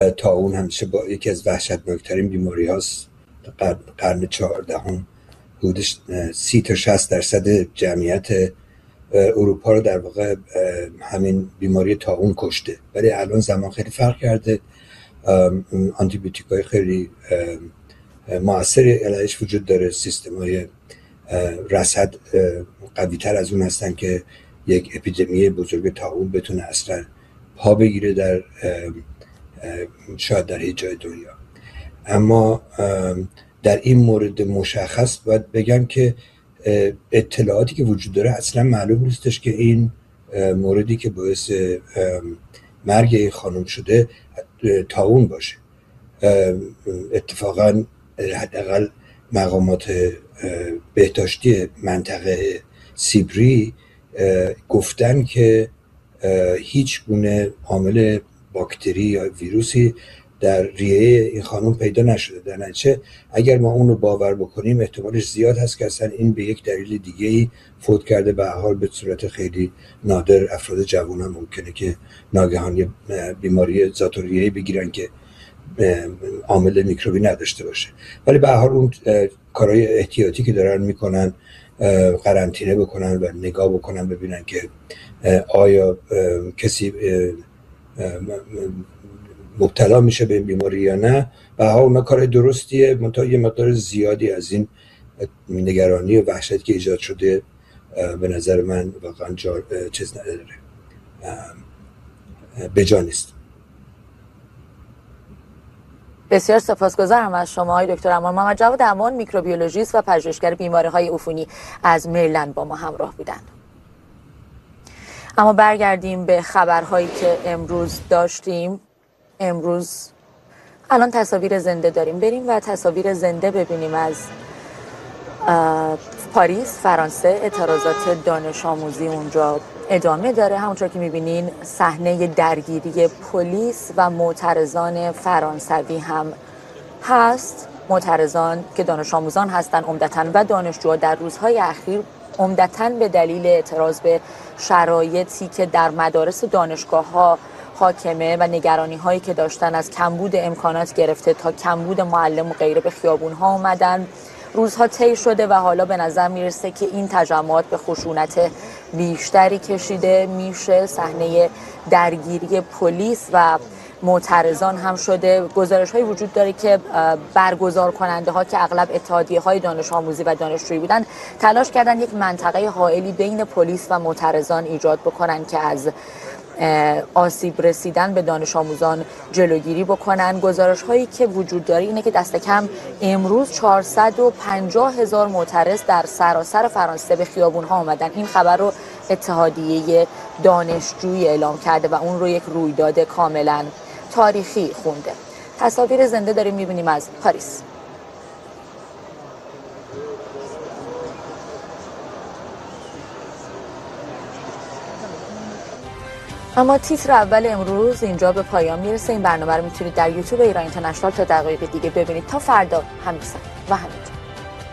طاعون همیشه با یکی از وحشتناکترین بیماری هاست. قرن 14 حدود 30 تا 60% جمعیت اروپا رو در واقع همین بیماری طاعون کشته. ولی الان زمان خیلی فرق کرده، آنتیبیوتیک های خیلی مؤثری علیهش وجود داره، سیستم های رصد قوی تر از اون هستن که یک اپیدمی بزرگ طاعون بتونه اصلا پا بگیره در شاید در هیچ جای دنیا. اما در این مورد مشخص باید بگم که اطلاعاتی که وجود داره اصلا معلوم نیستش که این موردی که باعث مرگ این خانم شده طاعون باشه. اتفاقا حداقل مقامات بهداشتی منطقه سیبری گفتن که هیچ گونه عامل باکتری یا ویروسی در ریه این خانم پیدا نشده. در نتیجه اگر ما اون رو باور بکنیم احتمالش زیاد هست که اصلا این به یک دلیل دیگه‌ای فوت کرده. به هر حال به صورت خیلی نادر افراد جوان هم ممکنه که ناگهان بیماری ذات‌الریه‌ای بگیرن که عامل میکروبی نداشته باشه. ولی به هر حال اون کارهای احتیاطی که دارن میکنن، قرنطینه بکنن و نگاه بکنن ببینن که آیا کسی مبتلا میشه به این بیماری یا نه، به هر حال اونا کار درستیه. منتها یه مقدار زیادی از این نگرانی و وحشتی که ایجاد شده به نظر من واقعا چیز نداره، بجا نیست. بسیار سپاسگزارم از شما آقای دکتر امان محمد جواد امان، میکروبیولوژیست و پژوهشگر بیماری‌های عفونی از مریلند با ما همراه بودند. اما برگردیم به خبرهایی که امروز داشتیم. امروز الان تصاویر زنده داریم، بریم و تصاویر زنده ببینیم از پاریس، فرانسه. اعتراضات دانش آموزی اونجا ادامه داره. همونطور که میبینین صحنه درگیری پلیس و معترضان فرانسوی هم هست. معترضان که دانش آموزان هستن عمدتاً و دانشجوها در روزهای اخیر عمدتاً به دلیل اعتراض به شرایطی که در مدارس و دانشگاه‌ها حاکمه و نگرانی هایی که داشتن از کمبود امکانات گرفته تا کمبود معلم و غیره به خیابون ها اومدن. روزها طی شده و حالا به نظر میرسه که این تجمعات به خشونت بیشتری کشیده میشه. صحنه درگیری پلیس و معترضان هم شده. گزارش های وجود داره که برگزار کننده ها که اغلب اتحادیه های دانش آموزی و دانشجویی بودن تلاش کردن یک منطقه حائلی بین پلیس و معترضان ایجاد بکنن که از آسیب رسیدن به دانش آموزان جلوگیری بکنن. گزارش هایی که وجود داره اینه که دست کم امروز 450,000 معترض در سراسر فرانسه به خیابون ها آمدن. این خبر رو اتحادیه دانشجویی اعلام کرده و اون رو یک رویداد کاملا تاریخی خونده. تصاویر زنده داریم میبینیم از پاریس. اما تیتر اول امروز اینجا به پایان میرسه. این برنامه رو میتونید در یوتیوب ایران اینترنشنال تا دقایق دیگه ببینید. تا فردا همین ساعت و همین